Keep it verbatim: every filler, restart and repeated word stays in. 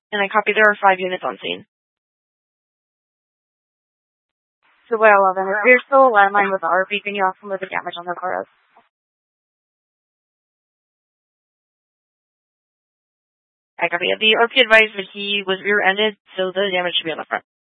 And I copy there are five units on scene. So by eleven, if you're still a landmine with the R P, can you also look the damage on the chorus? I copy. The R P advised that he was rear-ended, so the damage should be on the front.